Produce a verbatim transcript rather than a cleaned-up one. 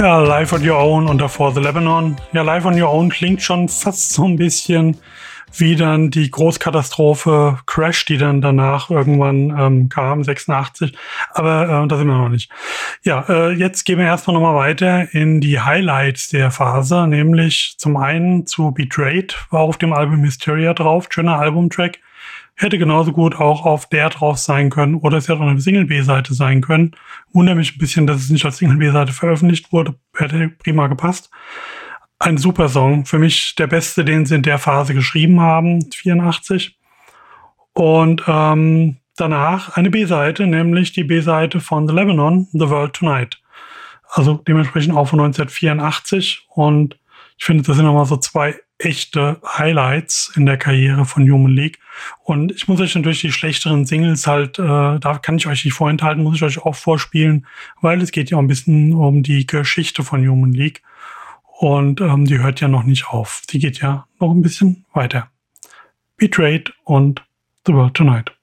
Ja, Live on Your Own und davor The Lebanon. Ja, Live on Your Own klingt schon fast so ein bisschen wie dann die Großkatastrophe Crash, die dann danach irgendwann ähm, kam, sechsundachtzig. Aber äh, da sind wir noch nicht. Ja, äh, jetzt gehen wir erstmal nochmal weiter in die Highlights der Phase, nämlich zum einen zu Betrayed, war auf dem Album Hysteria drauf, schöner Albumtrack. Hätte genauso gut auch auf der drauf sein können oder es hätte auch eine Single-B-Seite sein können. Wundert mich ein bisschen, dass es nicht als Single-B-Seite veröffentlicht wurde. Hätte prima gepasst. Ein super Song. Für mich der beste, den sie in der Phase geschrieben haben, vierundachtzig. Und ähm, danach eine B-Seite, nämlich die B-Seite von The Lebanon, The World Tonight. Also dementsprechend auch von neunzehnhundertvierundachtzig. Und ich finde, das sind nochmal so zwei echte Highlights in der Karriere von Human League. Und ich muss euch natürlich die schlechteren Singles halt, äh, da kann ich euch nicht vorenthalten, muss ich euch auch vorspielen, weil es geht ja auch ein bisschen um die Geschichte von Human League. Und ähm, die hört ja noch nicht auf. Die geht ja noch ein bisschen weiter. Betrayed und The World Tonight.